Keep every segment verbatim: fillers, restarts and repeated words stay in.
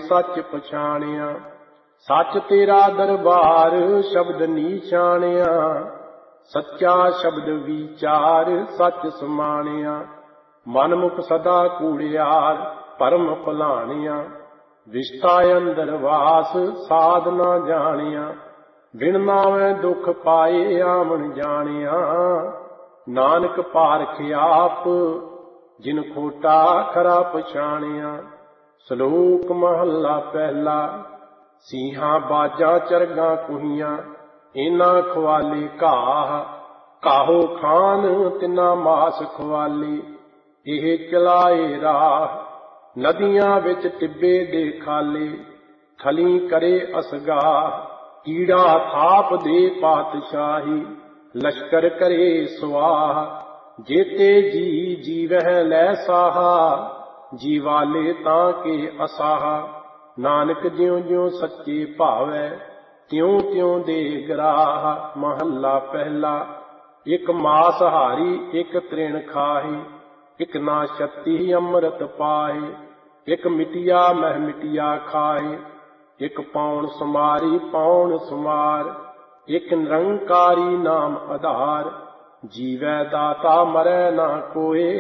सच पछाणिया। सच तेरा दरबार शब्द नीचाणिया। सच्चा शब्द विचार सच समाणिया। मनमुख सदा कूड़ियार परम भुलाणिया। विष्टा अंदर वास साधना जानिया। बिन नावे दुख पाए आमन जानिया। नानक पारख आप जिन खोटा खरा पछाणिया। श्लोक महला पहला। सीहा बाजा चरगा कुहिया इना खवाले घाह। काहो खान तिना मास खवाले एह चलाए राह। नदियां विच टिब्बे दे खाले थली करे असगाह। कीड़ा थाप दे पातशाही लश्कर करे स्वाह। जेते जी जीवह लै साहा जीवाले तां के असाहा। नानक ज्यों ज्यों सच्चे भावै त्यों त्यों दे गराह। महला पहला। एक मास हारी एक तृण खाही। एक ना छत्ती अमृत पाए। एक मिटिया मह मिटिया खाए। एक पौन सुमारी पौन सुमार। एक निरंकारी नाम आधार। जीवै दाता मरै ना कोए।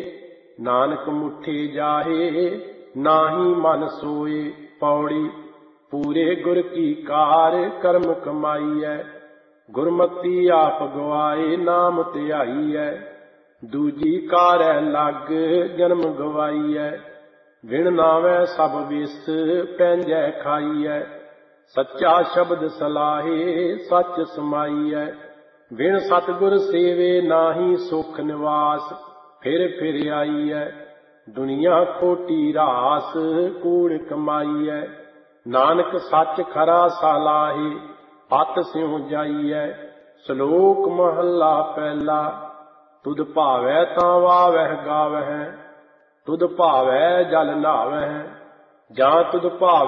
नानक मुठे जाहे नाही मन सोए। पौड़ी। पूरे गुर की कार कर्म कमाईऐ। गुरमती आप गवाए नाम ध्याईऐ। दूजी कार लग जन्म गवाईऐ। बिन नावै सब विस पैंजै खाईऐ। सच्चा शब्द सलाहे सच समाईऐ। बिन सतगुर सेवे नाही सुख निवास फिर फिर आईऐ। दुनिया खोटी रास कूड़ कमाईऐ। नानक सच खरा सालाहे पत स्यों जाईऐ। श्लोक महला पहला। तुद भावै तां वावह गावह। तुद भावै जल नहावह। जां तुद भावै